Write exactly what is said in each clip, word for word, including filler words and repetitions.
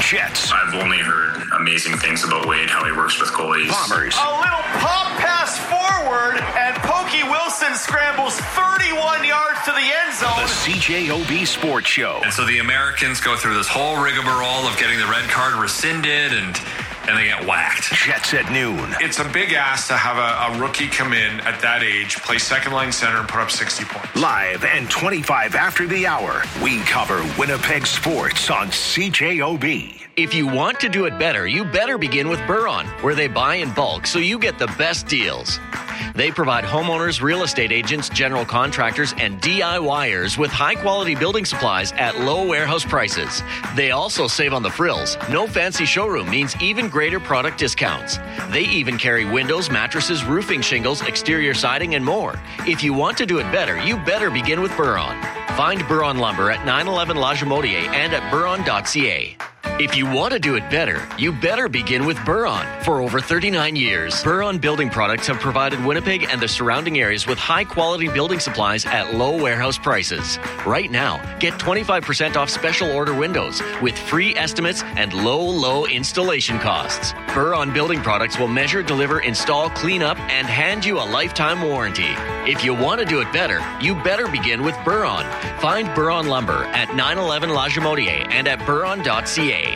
Jets. I've only heard amazing things about Wade, how he works with goalies. Bombers. A little pop pass forward, and Pokey Wilson scrambles thirty-one yards to the end zone. The C J O B Sports Show. And so the Americans go through this whole rigmarole of getting the red card rescinded, and and they get whacked. Jets at noon. It's a big ask to have a, a rookie come in at that age, play second line center, and put up sixty points. Live and twenty-five after the hour, we cover Winnipeg sports on C J O B. If you want to do it better, you better begin with Buron, where they buy in bulk so you get the best deals. They provide homeowners, real estate agents, general contractors, and DIYers with high-quality building supplies at low warehouse prices. They also save on the frills. No fancy showroom means even greater product discounts. They even carry windows, mattresses, roofing shingles, exterior siding, and more. If you want to do it better, you better begin with Buron. Find Buron Lumber at nine eleven La Jamodier and at buron dot c a. If you want to do it better, you better begin with Buron. For over thirty-nine years, Buron Building Products have provided Winnipeg and the surrounding areas with high-quality building supplies at low warehouse prices. Right now, get twenty-five percent off special order windows with free estimates and low, low installation costs. Buron Building Products will measure, deliver, install, clean up, and hand you a lifetime warranty. If you want to do it better, you better begin with Buron. Find Buron Lumber at nine eleven La Jamodier and at buron dot c a.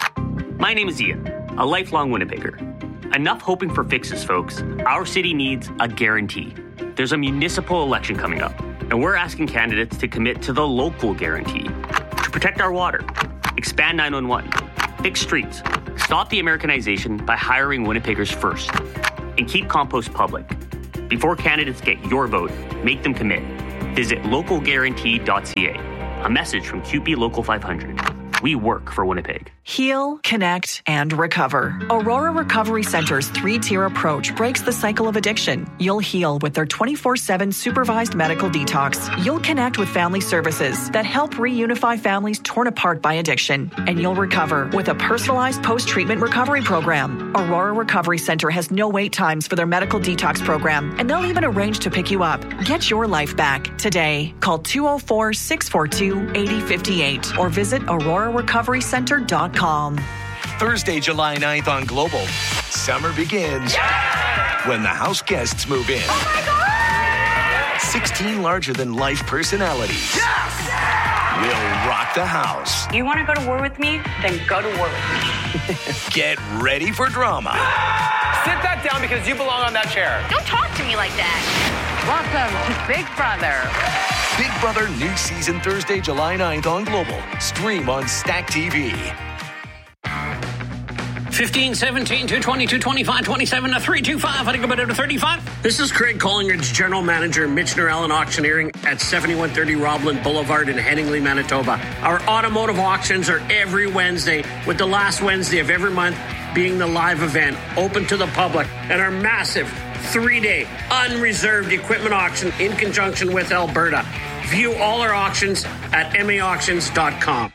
My name is Ian, a lifelong Winnipegger. Enough hoping for fixes, folks. Our city needs a guarantee. There's a municipal election coming up, and we're asking candidates to commit to the local guarantee. To protect our water, expand nine one one, fix streets, stop the Americanization by hiring Winnipeggers first, and keep compost public. Before candidates get your vote, make them commit. Visit local guarantee dot c a. A message from Q P Local five hundred. We work for Winnipeg. Heal, connect, and recover. Aurora Recovery Center's three-tier approach breaks the cycle of addiction. You'll heal with their twenty-four seven supervised medical detox. You'll connect with family services that help reunify families torn apart by addiction. And you'll recover with a personalized post-treatment recovery program. Aurora Recovery Center has no wait times for their medical detox program, and they'll even arrange to pick you up. Get your life back today. Call two oh four, six four two, eight oh five eight or visit aurora recovery center dot com. Thursday, July ninth on Global. Summer begins Yeah! when the house guests move in. Oh my God! sixteen larger-than-life personalities Yes! will rock the house. You want to go to war with me? Then go to war with me. Get ready for drama. Sit that down because you belong on that chair. Don't talk to me like that. Welcome to Big Brother. Big Brother new season Thursday, July ninth on Global. Stream on Stack T V. fifteen, seventeen, two twenty, two twenty-five, twenty-seven, three twenty-five. I think about it to thirty-five. This is Craig Collingridge, General Manager, Michener Allen Auctioneering at seventy-one thirty Roblin Boulevard in Headingley, Manitoba. Our automotive auctions are every Wednesday, with the last Wednesday of every month being the live event, open to the public, and our massive three-day unreserved equipment auction in conjunction with Alberta. View all our auctions at m a auctions dot com.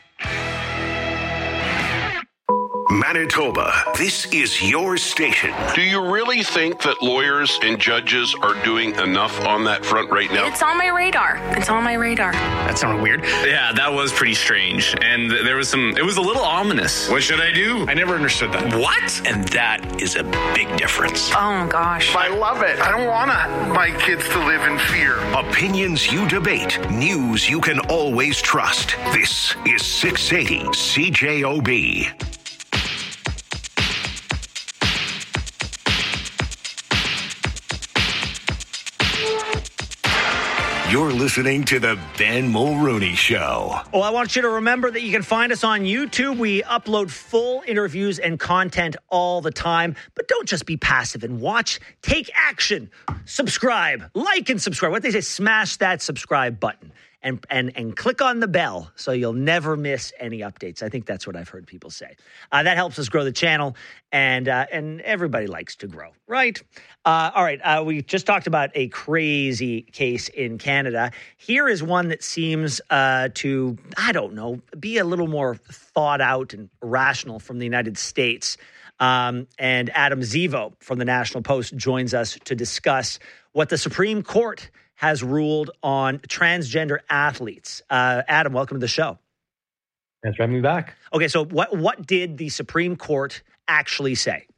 Manitoba, this is your station. Do you really think that lawyers and judges are doing enough on that front right now? It's on my radar. It's on my radar. That sounded weird. Yeah, that was pretty strange. And there was some, it was a little ominous. What should I do? I never understood that. What? And that is a big difference. Oh, gosh. I love it. I don't want my kids to live in fear. Opinions you debate, news you can always trust. This is six eighty C J O B. You're listening to the Ben Mulrooney Show. Oh, I want you to remember that you can find us on YouTube. We upload full interviews and content all the time. But don't just be passive and watch. Take action. Subscribe. Like and subscribe. What they say, smash that subscribe button. And, and and click on the bell so you'll never miss any updates. I think that's what I've heard people say. Uh, that helps us grow the channel, and uh, and everybody likes to grow, right? Uh, all right, uh, we just talked about a crazy case in Canada. Here is one that seems uh, to, I don't know, be a little more thought out and rational from the United States. Um, and Adam Zivo from the National Post joins us to discuss what the Supreme Court has ruled on transgender athletes. Uh, Adam, welcome to the show. Thanks for having me back. Okay, so what what did the Supreme Court actually say?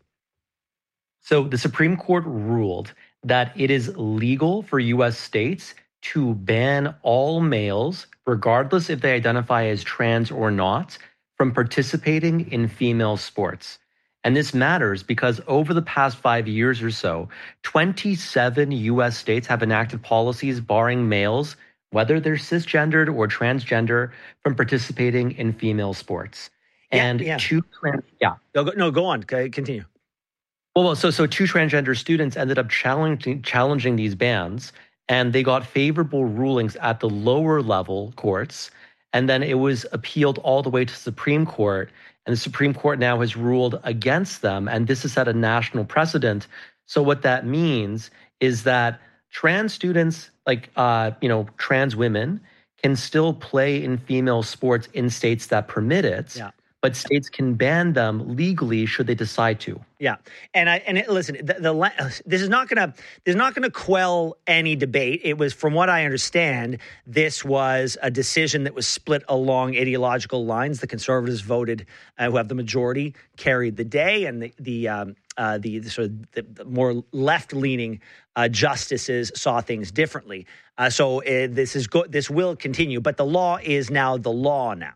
So the Supreme Court ruled that it is legal for U S states to ban all males, regardless if they identify as trans or not, from participating in female sports. And this matters because over the past five years or so, twenty-seven U S states have enacted policies barring males, whether they're cisgendered or transgender, from participating in female sports. Yeah, and yeah. two trans, yeah. No, go, no, go on. Okay, continue. Well, so so two transgender students ended up challenging challenging these bans, and they got favorable rulings at the lower level courts, and then it was appealed all the way to the Supreme Court, and the Supreme Court now has ruled against them, and this has set a national precedent. So what that means is that trans students, like uh, you know, trans women, can still play in female sports in states that permit it. Yeah. But states can ban them legally should they decide to. Yeah, and I and it, listen, the, the this is not gonna this is not gonna quell any debate. It was, from what I understand, this was a decision that was split along ideological lines. The Conservatives voted, uh, who have the majority, carried the day, and the the um, uh, the, the sort of the, the more left leaning uh, justices saw things differently. Uh, so uh, this is go- this will continue, but the law is now the law now.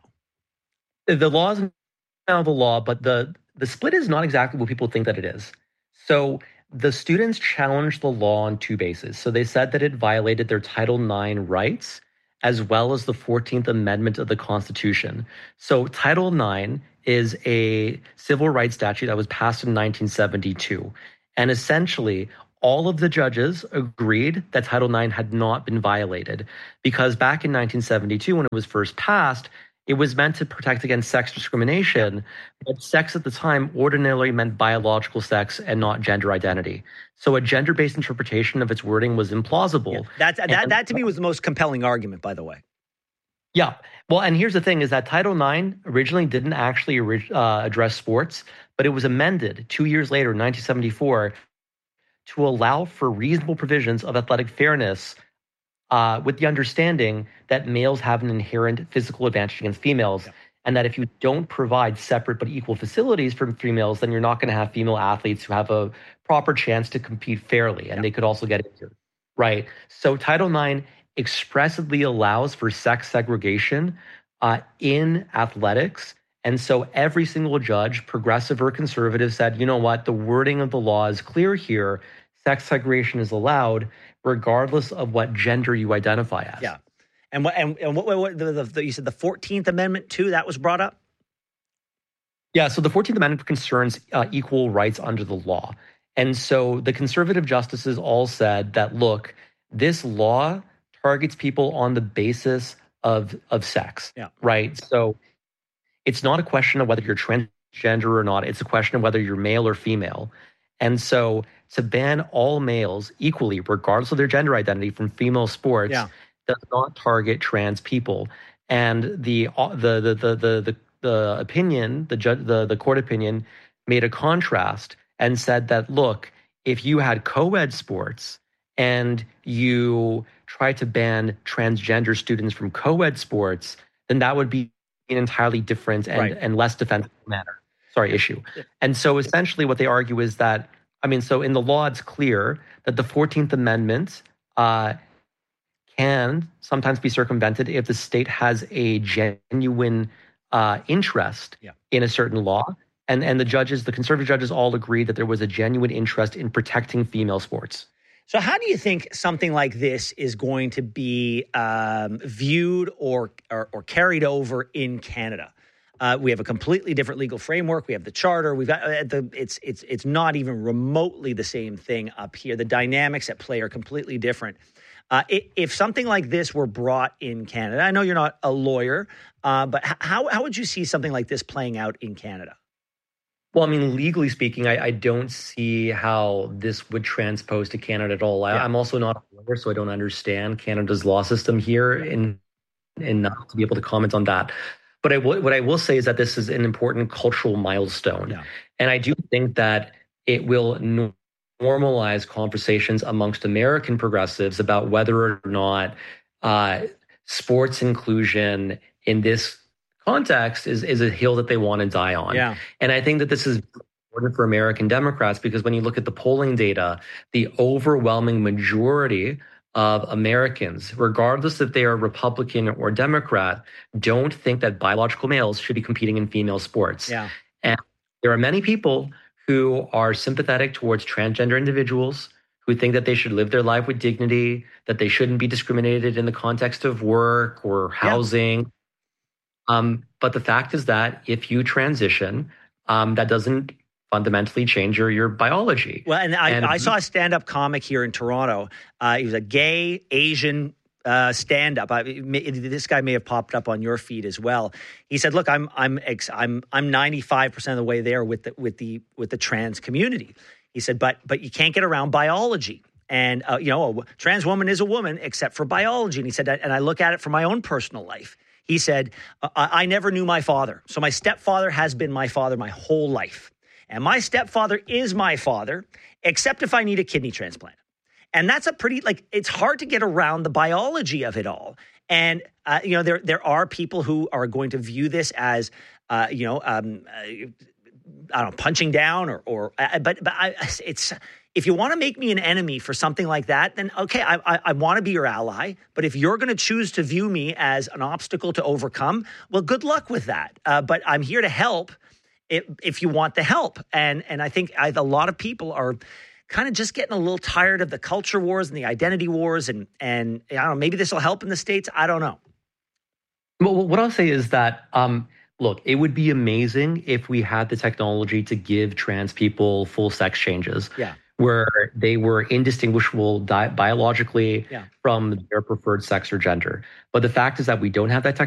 The law is now the law, but the, the split is not exactly what people think that it is. So the students challenged the law on two bases. So they said that it violated their Title nine rights, as well as the fourteenth Amendment of the Constitution. So Title nine is a civil rights statute that was passed in nineteen seventy-two. And essentially, all of the judges agreed that Title nine had not been violated, because back in nineteen seventy-two, when it was first passed, it was meant to protect against sex discrimination, but sex at the time ordinarily meant biological sex and not gender identity. So a gender-based interpretation of its wording was implausible. Yeah, that, that, and, that to me was the most compelling argument, by the way. Yeah. Well, and here's the thing is that Title nine originally didn't actually uh, address sports, but it was amended two years later, in nineteen seventy-four, to allow for reasonable provisions of athletic fairness, Uh, with the understanding that males have an inherent physical advantage against females, yeah. and that if you don't provide separate but equal facilities for females, then you're not going to have female athletes who have a proper chance to compete fairly, and yeah. they could also get injured, right? So Title nine expressly allows for sex segregation uh, in athletics, and so every single judge, progressive or conservative, said, you know what, the wording of the law is clear here, sex segregation is allowed, regardless of what gender you identify as. Yeah, and what and, and what, what the, the, the, you said the fourteenth Amendment too, that was brought up. Yeah, so the fourteenth Amendment concerns uh, equal rights under the law, and so the conservative justices all said that, look, this law targets people on the basis of of sex. Yeah, right. So it's not a question of whether you're transgender or not; it's a question of whether you're male or female. And so to ban all males equally, regardless of their gender identity, from female sports yeah. does not target trans people. And the the the the the the, the opinion, the judge, the the court opinion, made a contrast and said that, look, if you had co-ed sports and you tried to ban transgender students from co-ed sports, then that would be an entirely different and, right. and less defensible matter. Sorry, issue. And so essentially what they argue is that, I mean, so in the law, it's clear that the fourteenth Amendment uh, can sometimes be circumvented if the state has a genuine uh, interest yeah. in a certain law. And, and the judges, the conservative judges all agreed that there was a genuine interest in protecting female sports. So how do you think something like this is going to be um, viewed or, or or carried over in Canada? Uh, we have a completely different legal framework. We have the charter. We've got uh, the. It's it's it's not even remotely the same thing up here. The dynamics at play are completely different. Uh, if something like this were brought in Canada, I know you're not a lawyer, uh, but how how would you see something like this playing out in Canada? Well, I mean, legally speaking, I, I don't see how this would transpose to Canada at all. I, yeah. I'm also not a lawyer, so I don't understand Canada's law system here, and enough to be able to comment on that. But I w- what I will say is that this is an important cultural milestone. Yeah. And I do think that it will no- normalize conversations amongst American progressives about whether or not uh, sports inclusion in this context is, is a hill that they want to die on. Yeah. And I think that this is important for American Democrats because when you look at the polling data, the overwhelming majority of Americans, regardless if they are Republican or Democrat, don't think that biological males should be competing in female sports. Yeah. And there are many people who are sympathetic towards transgender individuals, who think that they should live their life with dignity, that they shouldn't be discriminated in the context of work or housing. Yeah. Um, but the fact is that if you transition, um, that doesn't fundamentally change your, your biology. Well, and I, and I saw a stand-up comic here in Toronto. Uh, he was a gay Asian uh, stand-up. I, this guy may have popped up on your feed as well. He said, "Look, I'm I'm ex, I'm I'm ninety-five percent of the way there with the with the with the trans community." He said, "But but you can't get around biology." And uh, you know, a trans woman is a woman except for biology. And he said, and I look at it from my own personal life. He said, I, I never knew my father, so my stepfather has been my father my whole life. And my stepfather is my father, except if I need a kidney transplant. And that's a pretty, like, it's hard to get around the biology of it all. And, uh, you know, there there are people who are going to view this as, uh, you know, um, uh, I don't know, punching down or, or uh, but, but I, it's, if you want to make me an enemy for something like that, then, okay, I, I, I want to be your ally. But if you're going to choose to view me as an obstacle to overcome, well, good luck with that. Uh, but I'm here to help. If, if you want the help. And and I think I, a lot of people are kind of just getting a little tired of the culture wars and the identity wars. And, and I don't know, maybe this will help in the States. I don't know. Well, what I'll say is that, um, look, it would be amazing if we had the technology to give trans people full sex changes. Yeah. Where they were indistinguishable di- biologically yeah. from their preferred sex or gender. But the fact is that we don't have that technology.